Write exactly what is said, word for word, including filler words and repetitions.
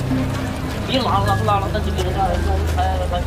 你拉拉不拉了，那就给人家弄开了，那